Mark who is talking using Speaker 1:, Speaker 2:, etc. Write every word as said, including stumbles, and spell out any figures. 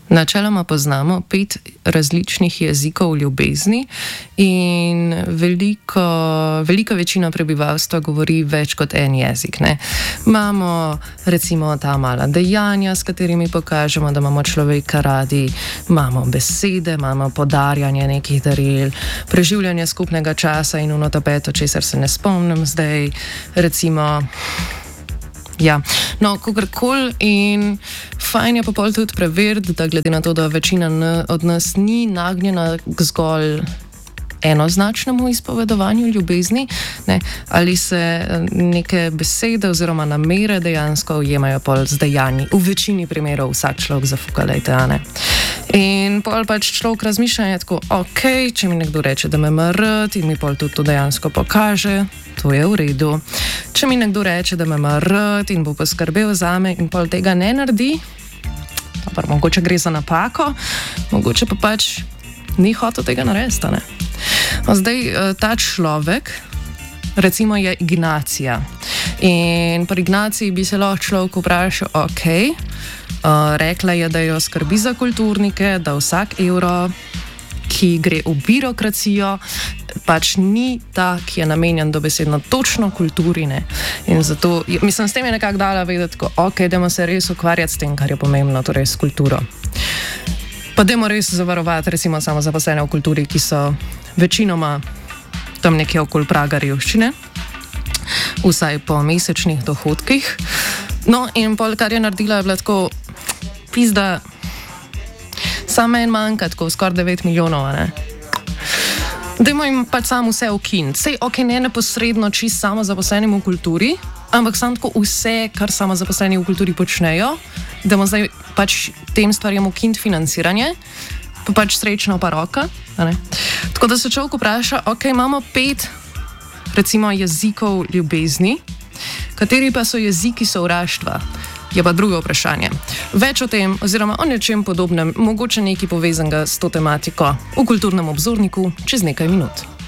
Speaker 1: Načeloma poznamo pet različnih jezikov ljubezni in veliko, velika večina prebivalstva govori več kot en jezik. Ne? Imamo recimo ta mala dejanja, s katerimi pokažemo, da imamo človeka radi, imamo besede, imamo podarjanje nekih daril, preživljanje skupnega časa in uno tapeto, česar se ne spomnim zdaj, recimo. Ja, no, kakorkoli in fajn je pa pol tudi preveriti, da glede na to, da večina od nas ni nagnjena k zgolj enoznačnemu izpovedovanju ljubezni, ne, ali se neke besede oziroma namere dejansko ujemajo pol z dejanji. V večini primerov vsak človek zafuka, lejte, a ne. In pol pač človek razmišlja, je tako, ok, če mi nekdo reče, da me ima rad in mi pol tudi to dejansko pokaže, to je v redu. Če mi nekdo reče, da me ima rad in bo poskrbel zame in pol tega ne naredi, pa mogoče gre za napako, mogoče pa pač ni hotel tega narediti, ne. Zdaj, ta človek, recimo je Ignacija. In pri Ignaciji bi se lahko človek vprašal, ok, uh, rekla je, da jo skrbi za kulturnike, da vsak evro, ki gre v birokracijo, pač ni ta, ki je namenjen dobesedno točno kulturi, ne. In zato, mislim, s tem je nekako dala vedeti, ok, dajmo se res ukvarjati s tem, kar je pomembno, torej s kulturo. Pa dajmo res zavarovati, recimo, samo zaposlene v kulturi, ki so večinoma tam nekje okoli praga revščine, vsaj po mesečnih dohodkih. No, in pol, kar je naredila, je bila tako, pizda, samo en manjka, tako skoraj devet milijonov, ne. Dajmo jim pač samo vse ukiniti. Sej, ok, ne neposredno čist samo zaposlenim v kulturi, ampak samo tako vse, kar samo zaposleni v kulturi počnejo, dajmo zdaj pač tem stvarjem ukiniti financiranje, pa pač srečno pa roka. Tako da se človek vpraša, ok, imamo pet, recimo, jezikov ljubezni, kateri pa so jeziki sovraštva, je pa drugo vprašanje. Več o tem, oziroma o nečem podobnem, mogoče nekaj povezanega s to tematiko v Kulturnem obzorniku čez nekaj minut.